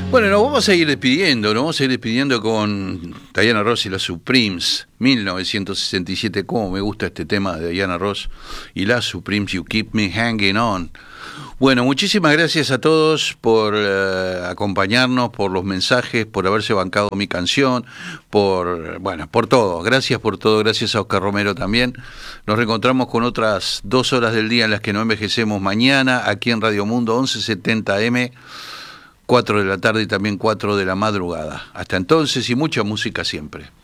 Bueno, nos vamos a ir despidiendo, con Diana Ross y las Supremes, 1967. Cómo me gusta este tema de Diana Ross y las Supremes, You Keep Me Hanging On. Bueno, muchísimas gracias a todos por acompañarnos, por los mensajes, por haberse bancado mi canción, por todo. Gracias por todo, gracias a Oscar Romero también. Nos reencontramos con otras 2 horas del día en las que no envejecemos mañana, aquí en Radio Mundo 1170 AM, 4 de la tarde y también 4 de la madrugada. Hasta entonces y mucha música siempre.